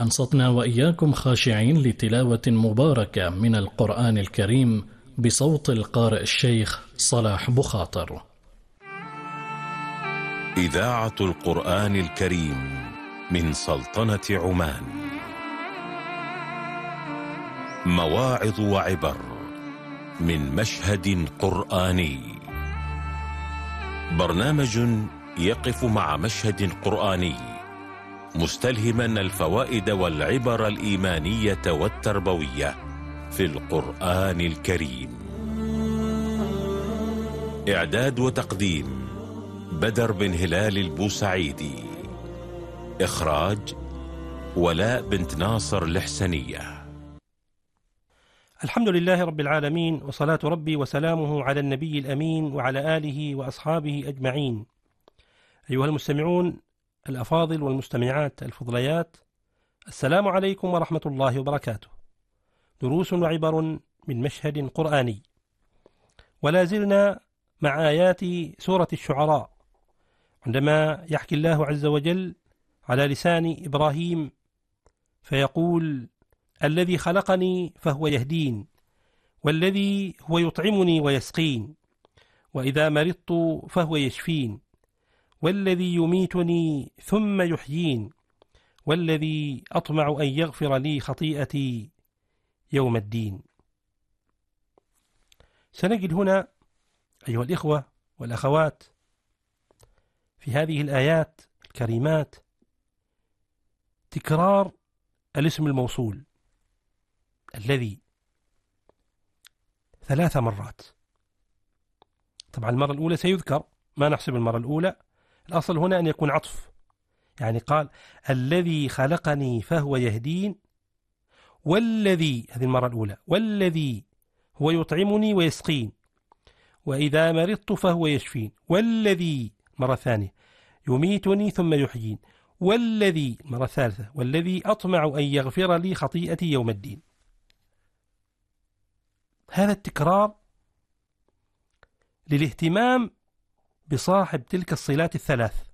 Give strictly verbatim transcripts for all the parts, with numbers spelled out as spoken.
أنصتنا وإياكم خاشعين لتلاوة مباركة من القرآن الكريم بصوت القارئ الشيخ صلاح بخاطر. إذاعة القرآن الكريم من سلطنة عمان. مواعظ وعبر من مشهد قرآني. برنامج يقف مع مشهد قرآني مستلهما الفوائد والعبر الإيمانية والتربوية في القرآن الكريم. إعداد وتقديم بدر بن هلال البوسعيدي. إخراج ولاء بنت ناصر الحسنية. الحمد لله رب العالمين، وصلاة ربي وسلامه على النبي الأمين وعلى آله وأصحابه أجمعين. أيها المستمعون الأفاضل والمستمعات الفضليات، السلام عليكم ورحمة الله وبركاته. دروس وعبر من مشهد قرآني، ولا زلنا مع آيات سورة الشعراء، عندما يحكي الله عز وجل على لسان إبراهيم فيقول: الذي خلقني فهو يهدين، والذي هو يطعمني ويسقين، وإذا مرضت فهو يشفين، والذي يميتني ثم يحيين، والذي أطمع أن يغفر لي خطيئتي يوم الدين. سنجد هنا أيها الإخوة والأخوات في هذه الآيات الكريمات تكرار الاسم الموصول الذي ثلاث مرات. طبعا المرة الأولى سيذكر، ما نحسب المرة الأولى، الأصل هنا أن يكون عطف، يعني قال الذي خلقني فهو يهدين، والذي، هذه المرة الأولى، والذي هو يطعمني ويسقين، وإذا مرضت فهو يشفين، والذي مرة ثانية يميتني ثم يحيين، والذي مرة ثالثة والذي أطمع أن يغفر لي خطيئتي يوم الدين. هذا التكرار للاهتمام بصاحب تلك الصلات الثلاث،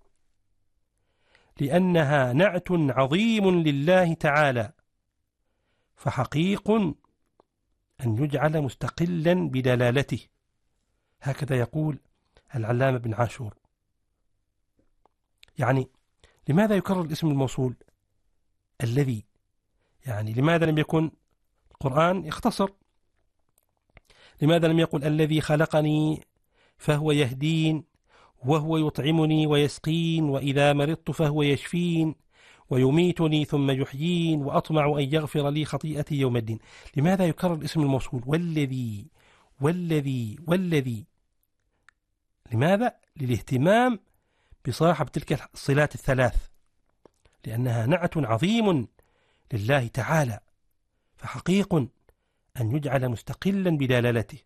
لأنها نعت عظيم لله تعالى، فحقيق أن يجعل مستقلا بدلالته. هكذا يقول العلامة بن عاشور. يعني لماذا يكرر الاسم الموصول الذي؟ يعني لماذا لم يكن القرآن يختصر؟ لماذا لم يقل الذي خلقني فهو يهدين، وهو يطعمني ويسقين، وإذا مرضت فهو يشفين، ويميتني ثم يحيين، وأطمع أن يغفر لي خطيئتي يوم الدين؟ لماذا يكرر الاسم الموصول والذي والذي والذي؟ لماذا؟ للاهتمام بصاحب تلك الصلات الثلاث، لأنها نعت عظيم لله تعالى، فحقيق أن يجعل مستقلا بدلالته.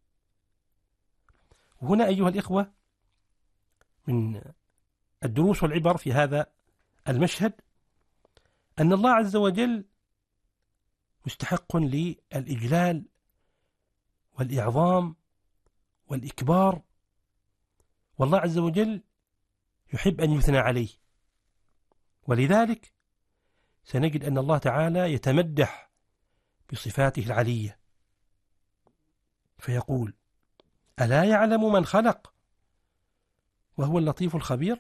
وهنا أيها الإخوة من الدروس والعبر في هذا المشهد أن الله عز وجل مستحق للإجلال والإعظام والإكبار، والله عز وجل يحب أن يثنى عليه، ولذلك سنجد أن الله تعالى يتمدح بصفاته العلية، فيقول: ألا يعلم من خلق وهو اللطيف الخبير؟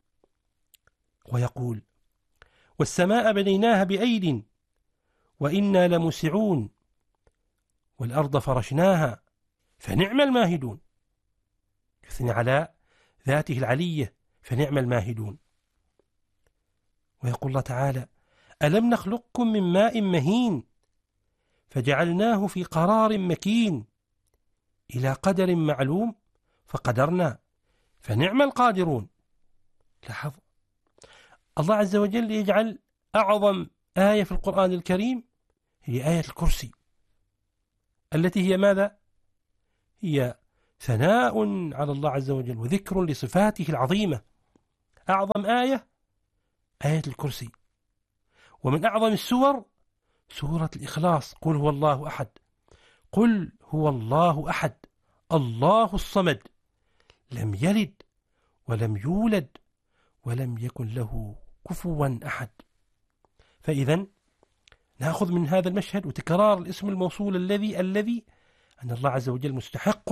ويقول: والسماء بنيناها بأيد وإنا لموسعون، والأرض فرشناها فنعم الماهدون. يثني على ذاته العلية فنعم الماهدون. ويقول الله تعالى: ألم نخلقكم من ماء مهين فجعلناه في قرار مكين إلى قدر معلوم فقدرنا فنعم القادرون. لاحظ الله عز وجل يجعل أعظم آية في القرآن الكريم هي آية الكرسي، التي هي ماذا؟ هي ثناء على الله عز وجل وذكر لصفاته العظيمة. أعظم آية آية الكرسي، ومن أعظم السور سورة الإخلاص: قل هو الله أحد، قل هو الله أحد الله الصمد لم يلد ولم يولد ولم يكن له كفوا أحد. فإذا نأخذ من هذا المشهد وتكرار الاسم الموصول الذي الذي أن الله عز وجل مستحق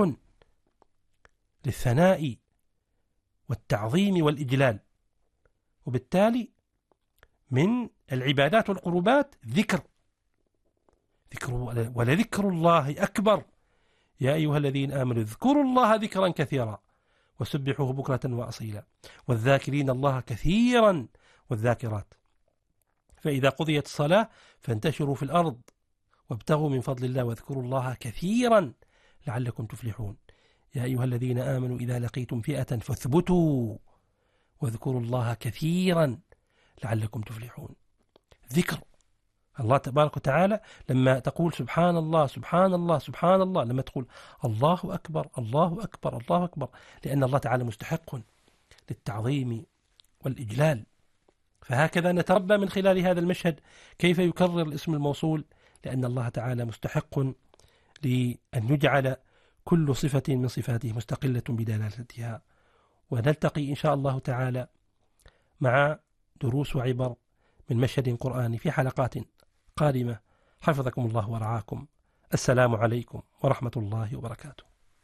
للثناء والتعظيم والإجلال، وبالتالي من العبادات والقربات ذكر ذكر ولذكر الله أكبر. يا أيها الذين آمنوا اذكروا الله ذكرا كثيرا وسبحوه بكرة وأصيلا والذاكرين الله كثيرا والذاكرات. فإذا قضيت الصلاة فانتشروا في الأرض وابتغوا من فضل الله واذكروا الله كثيرا لعلكم تفلحون. يا أيها الذين آمنوا إذا لقيتم فئة فاثبتوا واذكروا الله كثيرا لعلكم تفلحون. ذكر الله تبارك وتعالى لما تقول سبحان الله سبحان الله سبحان الله، لما تقول الله أكبر الله أكبر الله أكبر، لأن الله تعالى مستحق للتعظيم والإجلال. فهكذا نتربى من خلال هذا المشهد كيف يكرر الاسم الموصول، لأن الله تعالى مستحق لأن يجعل كل صفة من صفاته مستقلة بدلالتها. ونلتقي إن شاء الله تعالى مع دروس وعبر من مشهد قرآني في حلقات قادمة. حفظكم الله ورعاكم. السلام عليكم ورحمة الله وبركاته.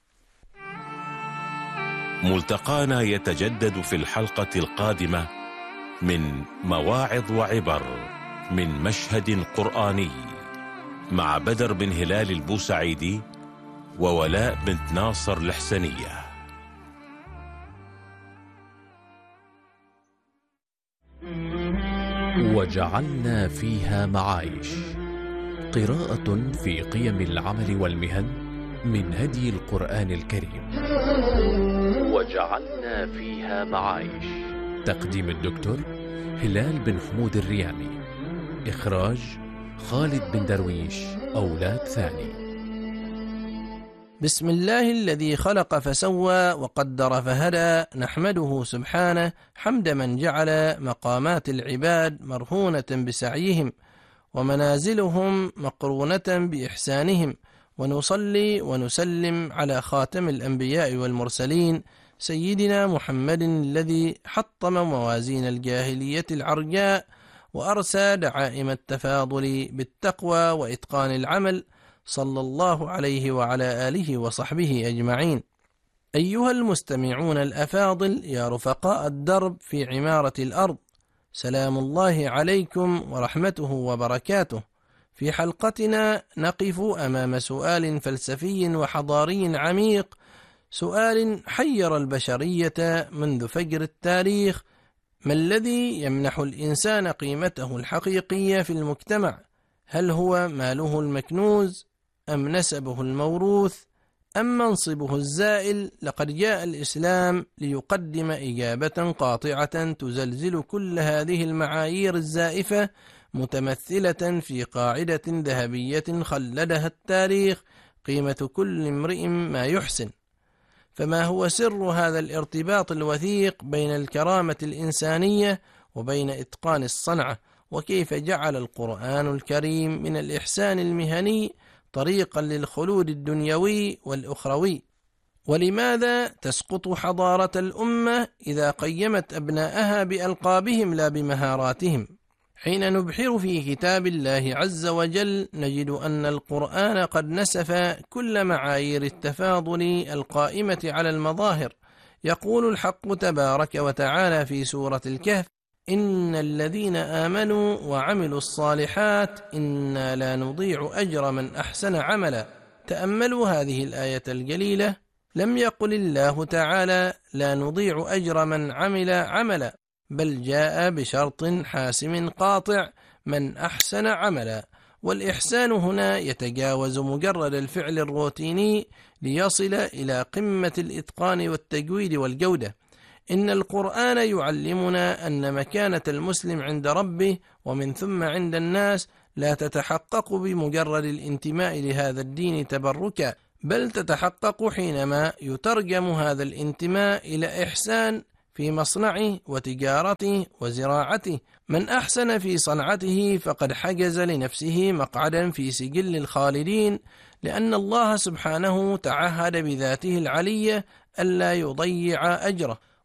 ملتقانا يتجدد في الحلقة القادمة من مواعظ وعبر من مشهد قرآني مع بدر بن هلال البوسعيدي وولاء بنت ناصر الحسنية. وجعلنا فيها معايش، قراءة في قيم العمل والمهن من هدي القرآن الكريم. وجعلنا فيها معايش، تقديم الدكتور هلال بن حمود الريامي، إخراج خالد بن درويش أولاد ثاني. بسم الله الذي خلق فسوى وقدر فهدى، نحمده سبحانه حمد من جعل مقامات العباد مرهونة بسعيهم ومنازلهم مقرونة بإحسانهم، ونصلي ونسلم على خاتم الأنبياء والمرسلين سيدنا محمد الذي حطم موازين الجاهلية العرجاء وأرسى دعائم التفاضل بالتقوى وإتقان العمل، صلى الله عليه وعلى آله وصحبه أجمعين. أيها المستمعون الأفاضل يا رفقاء الدرب في عمارة الأرض، سلام الله عليكم ورحمته وبركاته. في حلقتنا نقف أمام سؤال فلسفي وحضاري عميق، سؤال حير البشرية منذ فجر التاريخ: ما الذي يمنح الإنسان قيمته الحقيقية في المجتمع؟ هل هو ماله المكنوز أم نسبه الموروث أم منصبه الزائل؟ لقد جاء الإسلام ليقدم إجابة قاطعة تزلزل كل هذه المعايير الزائفة، متمثلة في قاعدة ذهبية خلدها التاريخ: قيمة كل امرئ ما يحسن. فما هو سر هذا الارتباط الوثيق بين الكرامة الإنسانية وبين إتقان الصنعة؟ وكيف جعل القرآن الكريم من الإحسان المهني طريقا للخلود الدنيوي والأخروي؟ ولماذا تسقط حضارة الأمة إذا قيمت أبناءها بألقابهم لا بمهاراتهم؟ حين نبحر في كتاب الله عز وجل نجد أن القرآن قد نسف كل معايير التفاضل القائمة على المظاهر. يقول الحق تبارك وتعالى في سورة الكهف: إن الذين آمنوا وعملوا الصالحات إنا لا نضيع أجر من أحسن عملا. تأملوا هذه الآية الجليلة، لم يقل الله تعالى لا نضيع أجر من عمل عملا، بل جاء بشرط حاسم قاطع: من أحسن عملا. والإحسان هنا يتجاوز مجرد الفعل الروتيني ليصل إلى قمة الإتقان والتجويد والجودة. إن القرآن يعلمنا أن مكانة المسلم عند ربه ومن ثم عند الناس لا تتحقق بمجرد الانتماء لهذا الدين تبركا، بل تتحقق حينما يترجم هذا الانتماء إلى إحسان في مصنعه وتجارته وزراعته. من أحسن في صنعته فقد حجز لنفسه مقعدا في سجل الخالدين، لأن الله سبحانه تعهد بذاته العلية ألا يضيع أجره.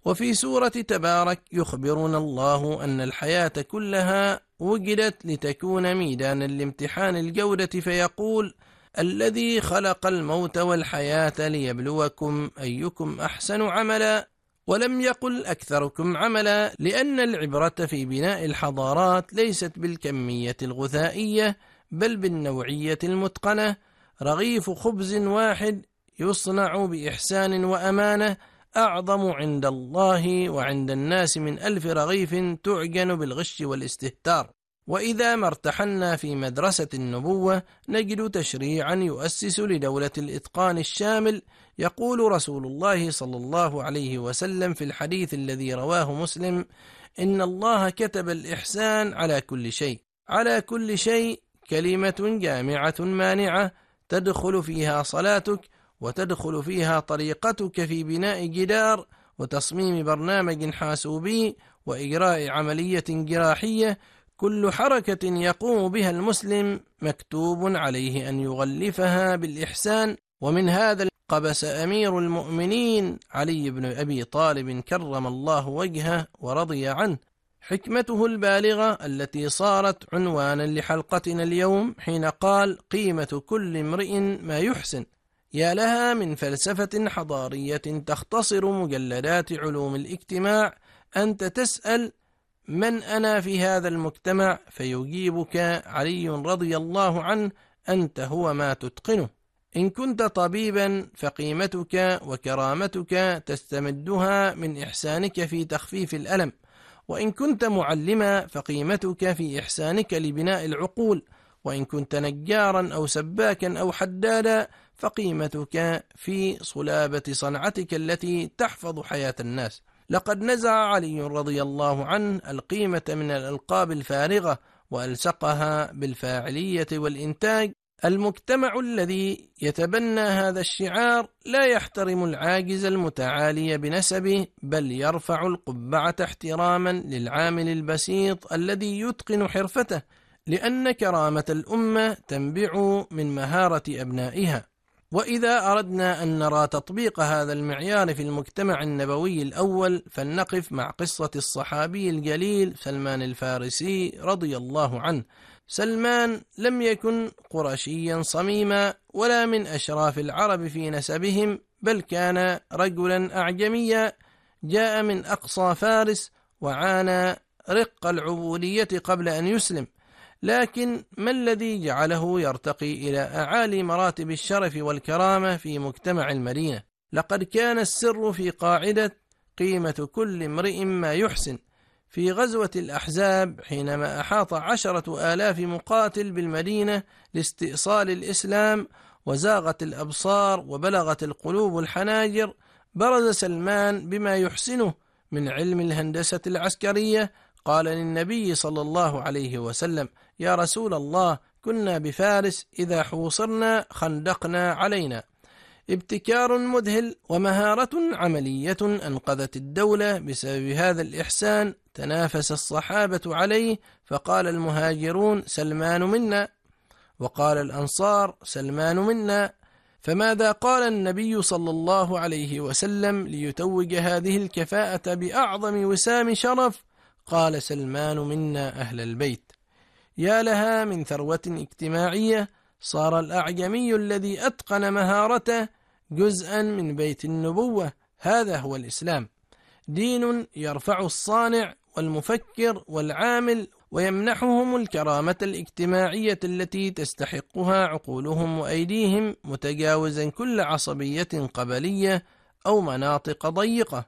وفي سورة تبارك يخبرنا الله أن الحياة كلها وجدت لتكون ميدانا لامتحان الجودة، فيقول: الذي خلق الموت والحياة ليبلوكم أيكم أحسن عملا. ولم يقل أكثركم عملا، لأن العبرة في بناء الحضارات ليست بالكمية الغثائية بل بالنوعية المتقنة. رغيف خبز واحد يصنع بإحسان وأمانة أعظم عند الله وعند الناس من ألف رغيف تعجن بالغش والاستهتار. وإذا ما ارتحلنا في مدرسة النبوة نجد تشريعا يؤسس لدولة الإتقان الشامل. يقول رسول الله صلى الله عليه وسلم في الحديث الذي رواه مسلم: إن الله كتب الإحسان على كل شيء. على كل شيء كلمة جامعة مانعة تدخل فيها صلاتك، وتدخل فيها طريقتك في بناء جدار وتصميم برنامج حاسوبي وإجراء عملية جراحية. كل حركة يقوم بها المسلم مكتوب عليه أن يغلفها بالإحسان. ومن هذا قبس أمير المؤمنين علي بن أبي طالب كرم الله وجهه ورضي عنه حكمته البالغة التي صارت عنوانا لحلقتنا اليوم، حين قال: قيمة كل امرئ ما يحسن. يا لها من فلسفة حضارية تختصر مجلدات علوم الاجتماع. أنت تسأل: من أنا في هذا المجتمع؟ فيجيبك علي رضي الله عنه: أنت هو ما تتقنه. إن كنت طبيبا فقيمتك وكرامتك تستمدها من إحسانك في تخفيف الألم، وإن كنت معلما فقيمتك في إحسانك لبناء العقول، وإن كنت نجارا أو سباكا أو حدادا فقيمتك في صلابة صنعتك التي تحفظ حياة الناس. لقد نزع علي رضي الله عنه القيمة من الألقاب الفارغة وألصقها بالفاعلية والإنتاج. المجتمع الذي يتبنى هذا الشعار لا يحترم العاجز المتعالي بنسبه، بل يرفع القبعة احتراما للعامل البسيط الذي يتقن حرفته، لأن كرامة الأمة تنبع من مهارة أبنائها. وإذا أردنا أن نرى تطبيق هذا المعيار في المجتمع النبوي الأول فلنقف مع قصة الصحابي الجليل سلمان الفارسي رضي الله عنه. سلمان لم يكن قرشيا صميما ولا من أشراف العرب في نسبهم، بل كان رجلا أعجميا جاء من أقصى فارس وعانى رق العبودية قبل أن يسلم. لكن ما الذي جعله يرتقي إلى أعالي مراتب الشرف والكرامة في مجتمع المدينة؟ لقد كان السر في قاعدة قيمة كل امرئ ما يحسن. في غزوة الأحزاب حينما أحاط عشرة آلاف مقاتل بالمدينة لاستئصال الإسلام وزاغت الأبصار وبلغت القلوب الحناجر، برز سلمان بما يحسنه من علم الهندسة العسكرية. قال للنبي صلى الله عليه وسلم: يا رسول الله، كنا بفارس إذا حوصرنا خندقنا علينا. ابتكار مذهل ومهارة عملية أنقذت الدولة بسبب هذا الإحسان. تنافس الصحابة عليه، فقال المهاجرون: سلمان منا، وقال الأنصار: سلمان منا. فماذا قال النبي صلى الله عليه وسلم ليتوج هذه الكفاءة بأعظم وسام شرف؟ قال: سلمان منا أهل البيت. يا لها من ثروة اجتماعية! صار الأعجمي الذي أتقن مهارته جزءا من بيت النبوة. هذا هو الإسلام، دين يرفع الصانع والمفكر والعامل ويمنحهم الكرامة الاجتماعية التي تستحقها عقولهم وأيديهم، متجاوزا كل عصبية قبلية أو مناطق ضيقة.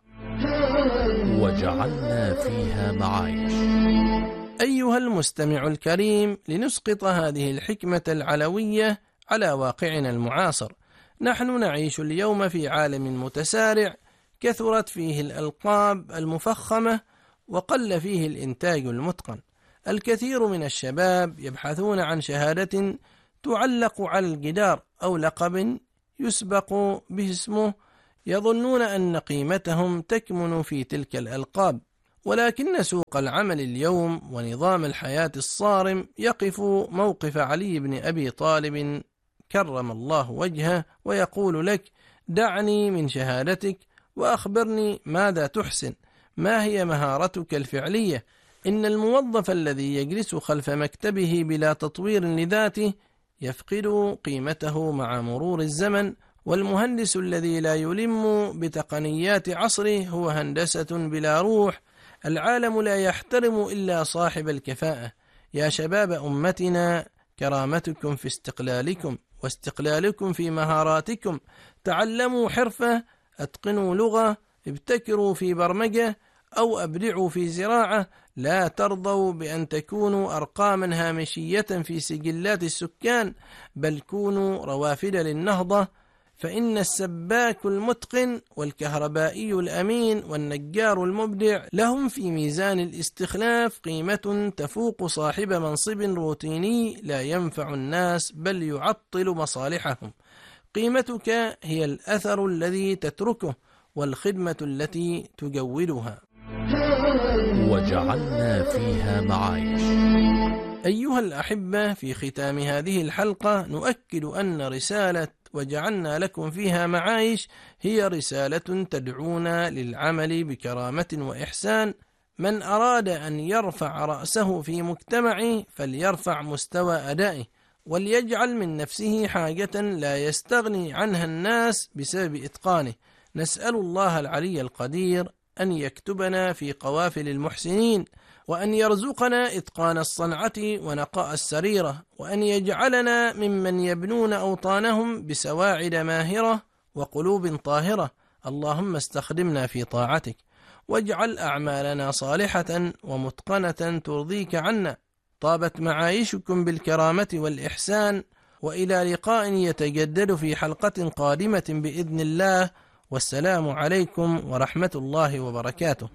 وجعلنا فيها معايش. أيها المستمع الكريم، لنسقط هذه الحكمة العلوية على واقعنا المعاصر. نحن نعيش اليوم في عالم متسارع كثرت فيه الألقاب المفخمة وقل فيه الإنتاج المتقن. الكثير من الشباب يبحثون عن شهادة تعلق على الجدار أو لقب يسبق به اسمه، يظنون أن قيمتهم تكمن في تلك الألقاب. ولكن سوق العمل اليوم ونظام الحياة الصارم يقف موقف علي بن أبي طالب كرم الله وجهه ويقول لك: دعني من شهادتك وأخبرني ماذا تحسن، ما هي مهارتك الفعلية؟ إن الموظف الذي يجلس خلف مكتبه بلا تطوير لذاته يفقد قيمته مع مرور الزمن، والمهندس الذي لا يلم بتقنيات عصره هو هندسة بلا روح. العالم لا يحترم إلا صاحب الكفاءة. يا شباب أمتنا، كرامتكم في استقلالكم، واستقلالكم في مهاراتكم. تعلموا حرفة، أتقنوا لغة، ابتكروا في برمجة، أو أبدعوا في زراعة. لا ترضوا بأن تكونوا أرقاما هامشية في سجلات السكان، بل كونوا روافد للنهضة. فإن السباك المتقن والكهربائي الأمين والنجار المبدع لهم في ميزان الاستخلاف قيمة تفوق صاحب منصب روتيني لا ينفع الناس بل يعطل مصالحهم. قيمتك هي الأثر الذي تتركه والخدمة التي تجودها. وجعلنا فيها معايش. أيها الأحبة، في ختام هذه الحلقة نؤكد أن رسالة وجعلنا لكم فيها معايش هي رسالة تدعونا للعمل بكرامة وإحسان. من أراد أن يرفع رأسه في مجتمعه فليرفع مستوى أدائه، وليجعل من نفسه حاجة لا يستغني عنها الناس بسبب إتقانه. نسأل الله العلي القدير أن يكتبنا في قوافل المحسنين، وأن يرزقنا إتقان الصنعة ونقاء السريرة، وأن يجعلنا ممن يبنون أوطانهم بسواعد ماهرة وقلوب طاهرة. اللهم استخدمنا في طاعتك، واجعل أعمالنا صالحة ومتقنة ترضيك عنا. طابت معايشكم بالكرامة والإحسان، وإلى لقاء يتجدد في حلقة قادمة بإذن الله، والسلام عليكم ورحمة الله وبركاته.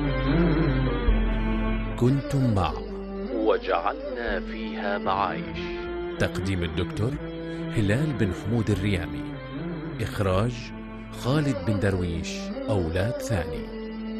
كنتم مع وجعلنا فيها معايش، تقديم الدكتور هلال بن حمود الريامي، إخراج خالد بن درويش أولاد ثاني.